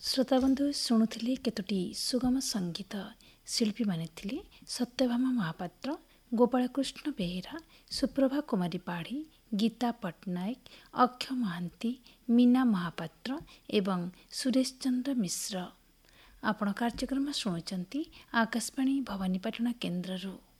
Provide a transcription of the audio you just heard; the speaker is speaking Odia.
ଶ୍ରୋତାବନ୍ଧୁ ଶୁଣୁଥିଲେ କେତୋଟି ସୁଗମ ସଙ୍ଗୀତ। ଶିଳ୍ପୀମାନେ ଥିଲେ ସତ୍ୟଭାମା ମହାପାତ୍ର, ଗୋପାଳକୃଷ୍ଣ ବେହେରା, ସୁପ୍ରଭା କୁମାରୀ ପାଢ଼ୀ, ଗୀତା ପଟ୍ଟନାୟକ, ଅକ୍ଷୟ ମହାନ୍ତି, ମୀନା ମହାପାତ୍ର ଏବଂ ସୁରେଶ ଚନ୍ଦ୍ର ମିଶ୍ର। ଆପଣ କାର୍ଯ୍ୟକ୍ରମ ଶୁଣୁଛନ୍ତି ଆକାଶବାଣୀ ଭବାନୀପାଟଣା କେନ୍ଦ୍ରରୁ।